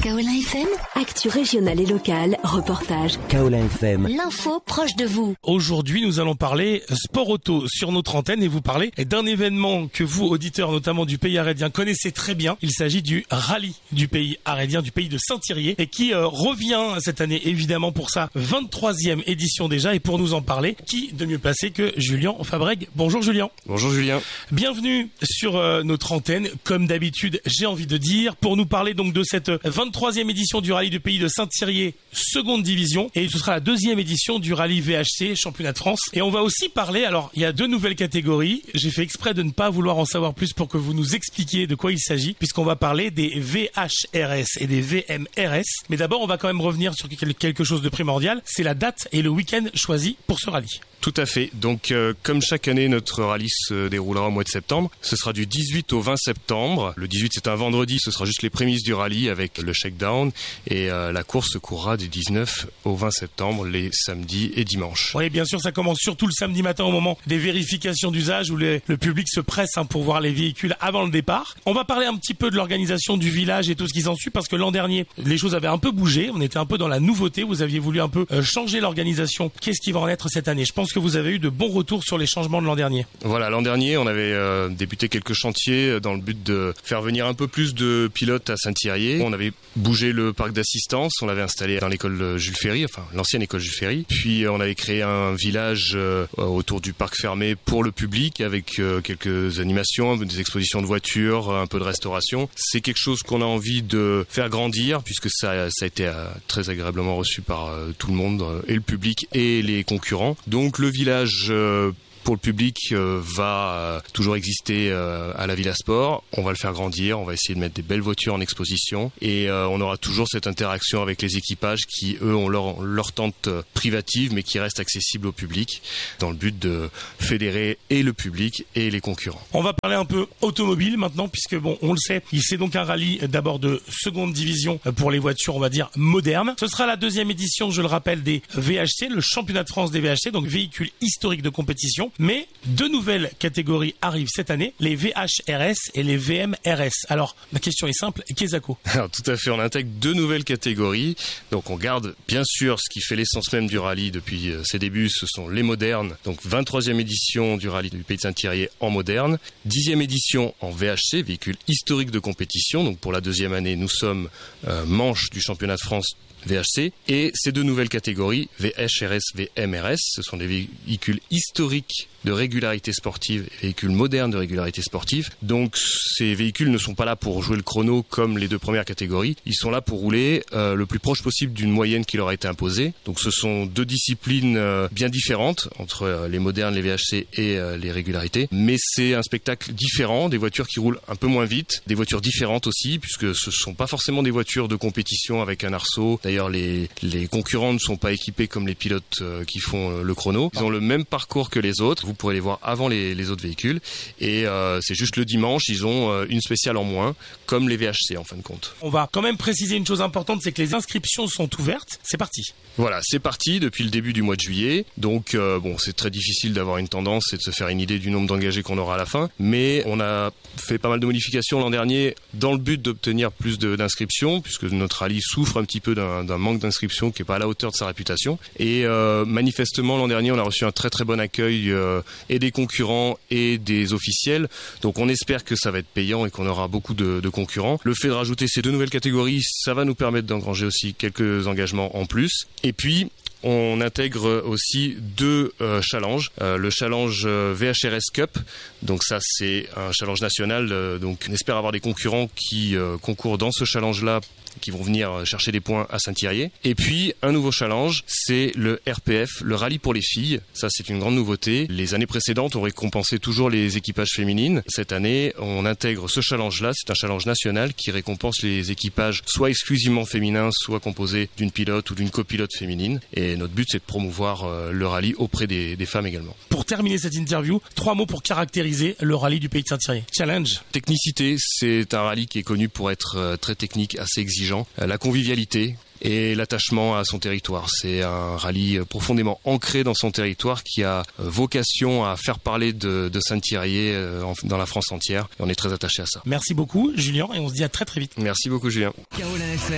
Kaolin FM, actu régionale et locale, reportage. Kaolin FM, L'info proche de vous. Aujourd'hui, nous allons parler sport auto sur notre antenne et vous parler d'un événement que vous, auditeurs notamment du pays arédien, connaissez très bien. Il s'agit du rallye du pays arédien, du pays de Saint-Thirier, et qui revient cette année évidemment pour sa 23e édition déjà. Et pour nous en parler, qui de mieux placé que Julien Fabrègue. Bonjour Julien. Bonjour Julien. Bienvenue sur notre antenne, comme d'habitude, j'ai envie de dire, pour nous parler donc de cette 23e édition du rallye du pays de Saint-Thirier, seconde division, et ce sera la deuxième édition du rallye VHC, championnat de France. Et on va aussi parler, alors il y a deux nouvelles catégories, j'ai fait exprès de ne pas vouloir en savoir plus pour que vous nous expliquiez de quoi il s'agit, puisqu'on va parler des VHRS et des VMRS. Mais d'abord, on va quand même revenir sur quelque chose de primordial, c'est la date et le week-end choisi pour ce rallye. Tout à fait. Donc, comme chaque année, notre rallye se déroulera au mois de septembre. Ce sera du 18 au 20 septembre. Le 18, c'est un vendredi. Ce sera juste les prémices du rallye avec le shakedown. Et la course se courra du 19 au 20 septembre, les samedis et dimanches. Oui, bien sûr, ça commence surtout le samedi matin au moment des vérifications d'usage où le public se presse pour voir les véhicules avant le départ. On va parler un petit peu de l'organisation du village et tout ce qui s'ensuit parce que l'an dernier, les choses avaient un peu bougé. On était un peu dans la nouveauté. Vous aviez voulu un peu changer l'organisation. Qu'est-ce qui va en être cette année ? Je pense que vous avez eu de bons retours sur les changements de l'an dernier. Voilà, l'an dernier, on avait débuté quelques chantiers dans le but de faire venir un peu plus de pilotes à Saint-Thirier. On avait bougé le parc d'assistance, on l'avait installé dans l'école Jules Ferry, enfin l'ancienne école Jules Ferry. Puis on avait créé un village autour du parc fermé pour le public avec quelques animations, des expositions de voitures, un peu de restauration. C'est quelque chose qu'on a envie de faire grandir puisque ça a été très agréablement reçu par tout le monde, et le public et les concurrents. Donc le village pour le public va toujours exister à la Villa Sport. On va le faire grandir, on va essayer de mettre des belles voitures en exposition et on aura toujours cette interaction avec les équipages qui, eux, ont leur tente privative mais qui reste accessible au public dans le but de fédérer et le public et les concurrents. On va parler un peu automobile maintenant puisque bon, on le sait, c'est donc un rallye d'abord de seconde division pour les voitures, on va dire, modernes. Ce sera la deuxième édition, je le rappelle, des VHC, le championnat de France des VHC, donc véhicules historiques de compétition. Mais deux nouvelles catégories arrivent cette année, les VHRS et les VMRS. Alors, ma question est simple, qu'est-ce que ça ? Alors, tout à fait, on intègre deux nouvelles catégories. Donc, on garde bien sûr ce qui fait l'essence même du rallye depuis ses débuts, ce sont les modernes. Donc, 23e édition du rallye du pays de Saint-Thirier en moderne. 10e édition en VHC, véhicule historique de compétition. Donc, pour la deuxième année, nous sommes manche du championnat de France VHC. Et ces deux nouvelles catégories, VHRS, VMRS, ce sont des véhicules historiques de régularité sportive et véhicules modernes de régularité sportive. Donc ces véhicules ne sont pas là pour jouer le chrono comme les deux premières catégories. Ils sont là pour rouler le plus proche possible d'une moyenne qui leur a été imposée. Donc ce sont deux disciplines bien différentes entre les modernes, les VHC et les régularités. Mais c'est un spectacle différent, des voitures qui roulent un peu moins vite, des voitures différentes aussi, puisque ce ne sont pas forcément des voitures de compétition avec un arceau. D'ailleurs, les concurrents ne sont pas équipés comme les pilotes qui font le chrono. Ils ont le même parcours que les autres. Vous pourrez les voir avant les autres véhicules. Et c'est juste le dimanche, ils ont une spéciale en moins, comme les VHC en fin de compte. On va quand même préciser une chose importante, c'est que les inscriptions sont ouvertes. C'est parti. Voilà, c'est parti depuis le début du mois de juillet. Donc bon, c'est très difficile d'avoir une tendance et de se faire une idée du nombre d'engagés qu'on aura à la fin. Mais on a fait pas mal de modifications l'an dernier dans le but d'obtenir plus d'inscriptions, puisque notre rallye souffre un petit peu d'un manque d'inscriptions qui n'est pas à la hauteur de sa réputation. Et manifestement, l'an dernier, on a reçu un très très bon accueil et des concurrents et des officiels. Donc on espère que ça va être payant et qu'on aura beaucoup de concurrents. Le fait de rajouter ces deux nouvelles catégories, ça va nous permettre d'engranger aussi quelques engagements en plus. Et puis, on intègre aussi deux challenges. Le challenge VHRS Cup, donc ça c'est un challenge national. Donc on espère avoir des concurrents qui concourent dans ce challenge-là, qui vont venir chercher des points à Saint-Thirier. Et puis, un nouveau challenge, c'est le RPF, le rallye pour les filles. Ça, c'est une grande nouveauté. Les années précédentes, on récompensait toujours les équipages féminines. Cette année, on intègre ce challenge-là. C'est un challenge national qui récompense les équipages soit exclusivement féminins, soit composés d'une pilote ou d'une copilote féminine. Et notre but, c'est de promouvoir le rallye auprès des femmes également. Pour terminer cette interview, 3 mots pour caractériser le rallye du pays de Saint-Thirier. Challenge. Technicité, c'est un rallye qui est connu pour être très technique, assez exigeant. La convivialité et l'attachement à son territoire. C'est un rallye profondément ancré dans son territoire qui a vocation à faire parler de Saint-Thirier dans la France entière. Et on est très attaché à ça. Merci beaucoup Julien et on se dit à très très vite. Merci beaucoup Julien.